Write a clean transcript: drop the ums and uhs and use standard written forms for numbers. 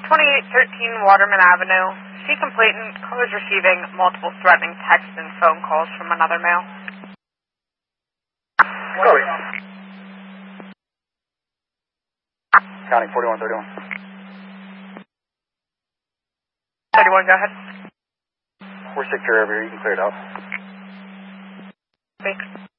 2813 Waterman Avenue. C complainant, callers receiving multiple threatening texts and phone calls from another male. Chloe. Counting 4131. 31, go ahead. We're secure over here. You can clear it out. Thanks.